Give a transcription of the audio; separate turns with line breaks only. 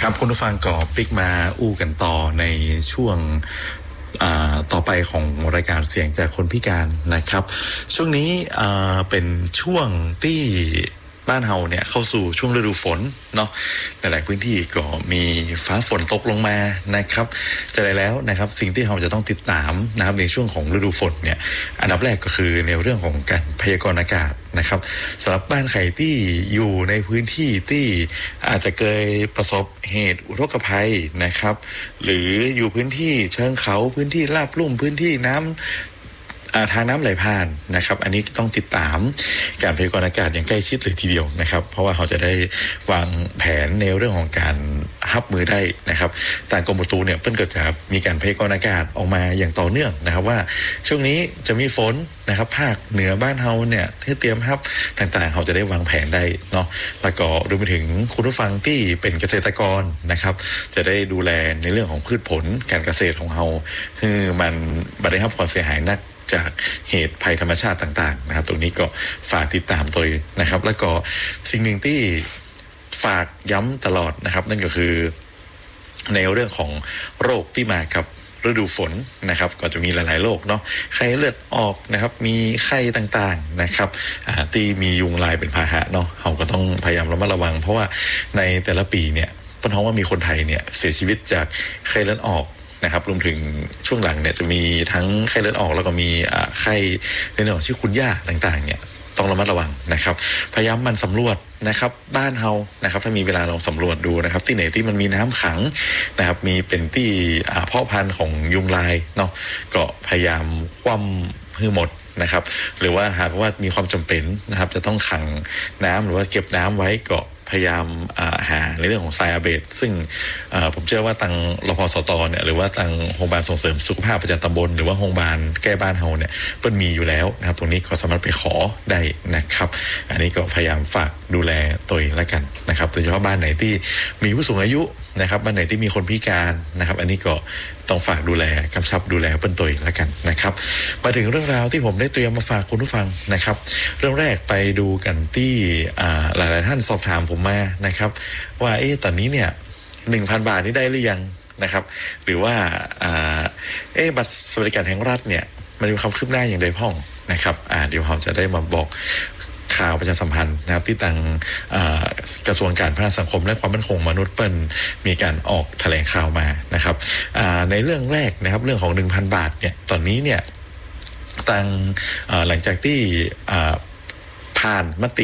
ครับคุณผู้ฟังก็ปิ๊กมาอู้กันต่อในช่วงต่อไปของรายการเสียงจากคนพิการนะครับช่วงนี้เป็นช่วงที่บ้านเฮาเนี่ยเข้าสู่ช่วงฤดูฝนเนาะหลายๆพื้นที่ก็มีฟ้าฝนตกลงมานะครับจะได้แล้วนะครับสิ่งที่เราจะต้องติดตามนะครับในช่วงของฤดูฝนเนี่ยอันดับแรกก็คือในเรื่องของการพยากรณ์อากาศนะครับสำหรับบ้านใครที่อยู่ในพื้นที่ที่อาจจะเคยประสบเหตุอุทกภัยนะครับหรืออยู่พื้นที่เชิงเขาพื้นที่ราบลุ่มพื้นที่น้ำทางน้ำไหลผ่านนะครับอันนี้ต้องติดตามการพยากรณ์อากาศอย่างใกล้ชิดเลยทีเดียวนะครับเพราะว่าเขาจะได้วางแผนในเรื่องของการรับมือได้นะครับทางกรมอุตุเนี่ยเพิ่นก็จะมีการพยากรณ์อากาศออกมาอย่างต่อเนื่องนะครับว่าช่วงนี้จะมีฝนนะครับภาคเหนือบ้านเฮาเนี่ยที่เตรียมรับต่างๆเขาจะได้วางแผนได้เนาะแล้วก็รวมไปถึงคุณผู้ฟังที่เป็นเกษตรกรนะครับจะได้ดูแลในเรื่องของพืชผลการเกษตรของเฮาคือมันบ่ได้รับความเสียหายนักจากเหตุภัยธรรมชาติต่างๆนะครับตรงนี้ก็ฝากติดตามตัวนะครับแล้วก็สิ่งหนึ่งที่ฝากย้ำตลอดนะครับนั่นก็คือในเรื่องของโรคที่มากับฤดูฝนนะครับก็จะมีหลายๆโรคเนาะไข้เลือดออกนะครับมีไข้ต่างๆนะครับที่มียุงลายเป็นพาหะเนาะเราก็ต้องพยายามระมัดระวังเพราะว่าในแต่ละปีเนี่ยเพราะว่ามีคนไทยเนี่ยเสียชีวิตจากไข้เลือดออกนะครับรวมถึงช่วงหลังเนี่ยจะมีทั้งไข้เลือดออกแล้วก็มีไข้ในเรื่องของชื่อคุณย่าต่างๆเนี่ยต้องระมัดระวังนะครับพยายามมันสำรวจนะครับบ้านเฮานะครับถ้ามีเวลาลองสำรวจดูนะครับที่ไหนที่มันมีน้ำขังนะครับมีเป็นที่เพาะพันธุ์ของยุงลายเนาะก็พยายามคว่ำให้หมดนะครับหรือว่าหากว่ามีความจำเป็นนะครับจะต้องขังน้ำหรือว่าเก็บน้ำไว้ก็พยายามหาในเรื่องของไซอาเบตซึ่งผมเชื่อว่าทางรพสตเนี่ยหรือว่าทางโรงพยาบาลส่งเสริมสุขภาพประจำตำบลหรือว่าโรงพยาบาลแก้บ้านเฮาเนี่ยเปิ้ลมีอยู่แล้วนะครับตรงนี้ก็สามารถไปขอได้นะครับอันนี้ก็พยายามฝากดูแลตัวเองแล้วกันนะครับโดยเฉพาะบ้านไหนที่มีผู้สูงอายุนะครับบ้านไหนที่มีคนพิการนะครับอันนี้ก็ต้องฝากดูแลกำชับดูแลเปิ้ลตัวเองแล้วกันนะครับมาถึงเรื่องราวที่ผมได้เตรียมมาฝากคุณผู้ฟังนะครับเรื่องแรกไปดูกันที่หลายๆท่านสอบถามผมมานะครับว่าตอนนี้เนี่ย 1,000 บาทนี่ได้หรือยังนะครับหรือว่าบัตรสวัสดิการแห่งรัฐเนี่ยมันมีความคืบหน้าอย่างใดพ้องนะครับเดี๋ยวผมจะได้มาบอกข่าวประชาสัมพันธ์นะครับที่ทางกระทรวงการพัฒนาสังคมและความมั่นคงมนุษย์เปิ้ลมีการออกแถลงข่าวมานะครับในเรื่องแรกนะครับเรื่องของ 1,000 บาทเนี่ยตอนนี้เนี่ยทางหลังจากที่ผ่านมติ